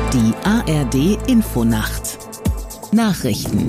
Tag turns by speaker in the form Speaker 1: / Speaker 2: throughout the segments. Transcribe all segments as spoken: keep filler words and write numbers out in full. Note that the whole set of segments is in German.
Speaker 1: Die A R D-Infonacht Nachrichten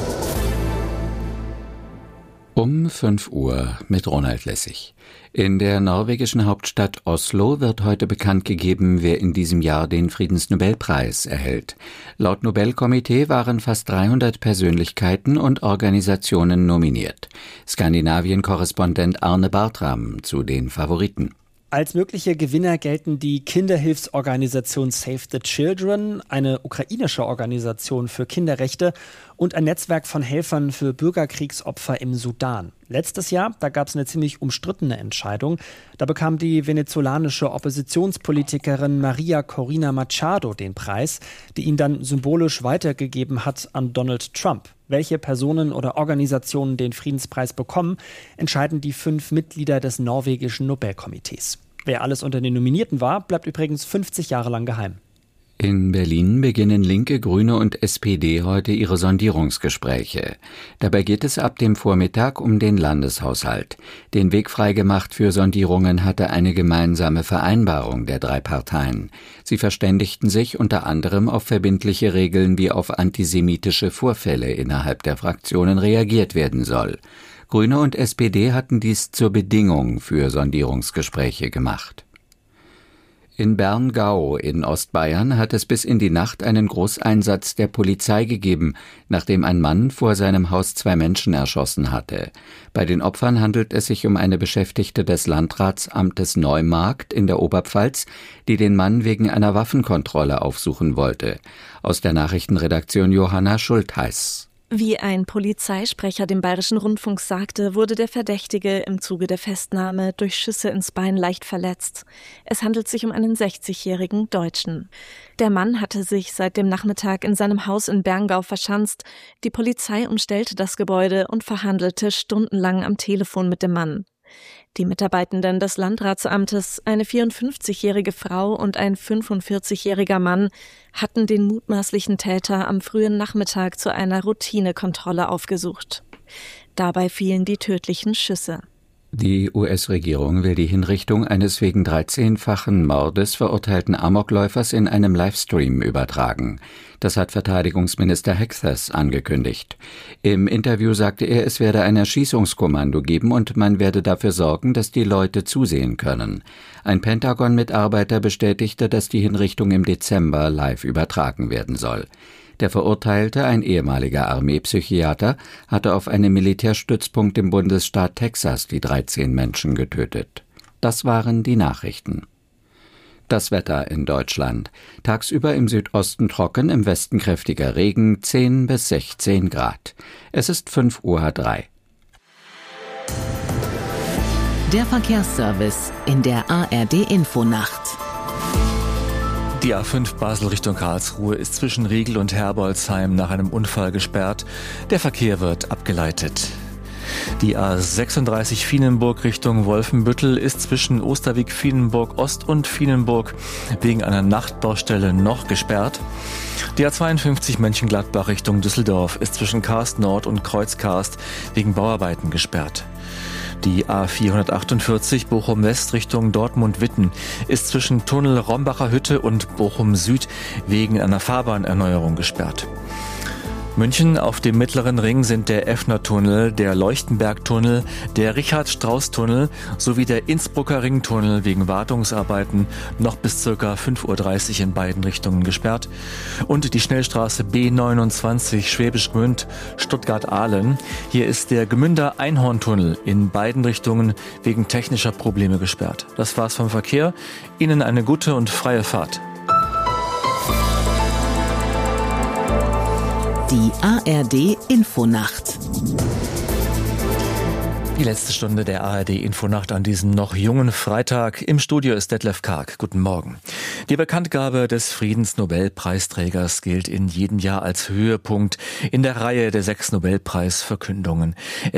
Speaker 2: Um fünf Uhr mit Ronald Lessig. In der norwegischen Hauptstadt Oslo wird heute bekannt gegeben, wer in diesem Jahr den Friedensnobelpreis erhält. Laut Nobelkomitee waren fast dreihundert Persönlichkeiten und Organisationen nominiert. Skandinavien-Korrespondent Arne Bartram zu den Favoriten.
Speaker 3: Als mögliche Gewinner gelten die Kinderhilfsorganisation Save the Children, eine ukrainische Organisation für Kinderrechte und ein Netzwerk von Helfern für Bürgerkriegsopfer im Sudan. Letztes Jahr, da gab es eine ziemlich umstrittene Entscheidung. Da bekam die venezolanische Oppositionspolitikerin Maria Corina Machado den Preis, die ihn dann symbolisch weitergegeben hat an Donald Trump. Welche Personen oder Organisationen den Friedenspreis bekommen, entscheiden die fünf Mitglieder des norwegischen Nobelkomitees. Wer alles unter den Nominierten war, bleibt übrigens fünfzig Jahre lang geheim.
Speaker 2: In Berlin beginnen Linke, Grüne und S P D heute ihre Sondierungsgespräche. Dabei geht es ab dem Vormittag um den Landeshaushalt. Den Weg freigemacht für Sondierungen hatte eine gemeinsame Vereinbarung der drei Parteien. Sie verständigten sich unter anderem auf verbindliche Regeln, wie auf antisemitische Vorfälle innerhalb der Fraktionen reagiert werden soll. Grüne und S P D hatten dies zur Bedingung für Sondierungsgespräche gemacht. In Berngau in Ostbayern hat es bis in die Nacht einen Großeinsatz der Polizei gegeben, nachdem ein Mann vor seinem Haus zwei Menschen erschossen hatte. Bei den Opfern handelt es sich um eine Beschäftigte des Landratsamtes Neumarkt in der Oberpfalz, die den Mann wegen einer Waffenkontrolle aufsuchen wollte. Aus der Nachrichtenredaktion Johanna Schultheiß.
Speaker 4: Wie ein Polizeisprecher dem Bayerischen Rundfunk sagte, wurde der Verdächtige im Zuge der Festnahme durch Schüsse ins Bein leicht verletzt. Es handelt sich um einen sechzigjährigen Deutschen. Der Mann hatte sich seit dem Nachmittag in seinem Haus in Berngau verschanzt. Die Polizei umstellte das Gebäude und verhandelte stundenlang am Telefon mit dem Mann. Die Mitarbeitenden des Landratsamtes, eine vierundfünfzigjährige Frau und ein fünfundvierzigjähriger Mann, hatten den mutmaßlichen Täter am frühen Nachmittag zu einer Routinekontrolle aufgesucht. Dabei fielen die tödlichen Schüsse.
Speaker 2: Die U S-Regierung will die Hinrichtung eines wegen dreizehnfachen Mordes verurteilten Amokläufers in einem Livestream übertragen. Das hat Verteidigungsminister Hexas angekündigt. Im Interview sagte er, es werde ein Erschießungskommando geben und man werde dafür sorgen, dass die Leute zusehen können. Ein Pentagon-Mitarbeiter bestätigte, dass die Hinrichtung im Dezember live übertragen werden soll. Der Verurteilte, ein ehemaliger Armeepsychiater, hatte auf einem Militärstützpunkt im Bundesstaat Texas die dreizehn Menschen getötet. Das waren die Nachrichten. Das Wetter in Deutschland. Tagsüber im Südosten trocken, im Westen kräftiger Regen, zehn bis sechzehn Grad. Es ist fünf Uhr drei.
Speaker 1: Der Verkehrsservice in der A R D-Infonacht.
Speaker 5: Die A fünf Basel Richtung Karlsruhe ist zwischen Riegel und Herbolzheim nach einem Unfall gesperrt. Der Verkehr wird abgeleitet. Die A sechsunddreißig Vienenburg Richtung Wolfenbüttel ist zwischen Osterwig-Vienenburg Ost und Vienenburg wegen einer Nachtbaustelle noch gesperrt. Die A zweiundfünfzig Mönchengladbach Richtung Düsseldorf ist zwischen Karst Nord und Kreuzkarst wegen Bauarbeiten gesperrt. Die A vierhundertachtundvierzig Bochum West Richtung Dortmund-Witten ist zwischen Tunnel Rombacher Hütte und Bochum Süd wegen einer Fahrbahnerneuerung gesperrt. München auf dem Mittleren Ring sind der Effner-Tunnel, der Leuchtenberg-Tunnel, der Richard-Strauß-Tunnel sowie der Innsbrucker Ringtunnel wegen Wartungsarbeiten noch bis ca. fünf Uhr dreißig in beiden Richtungen gesperrt. Und die Schnellstraße B neunundzwanzig Schwäbisch Gmünd, Stuttgart-Ahlen. Hier ist der Gmünder Einhorntunnel in beiden Richtungen wegen technischer Probleme gesperrt. Das war's vom Verkehr. Ihnen eine gute und freie Fahrt.
Speaker 1: Die A R D-Infonacht.
Speaker 5: Die letzte Stunde der A R D-Infonacht an diesem noch jungen Freitag. Im Studio ist Detlef Karg. Guten Morgen. Die Bekanntgabe des Friedensnobelpreisträgers gilt in jedem Jahr als Höhepunkt in der Reihe der sechs Nobelpreisverkündungen.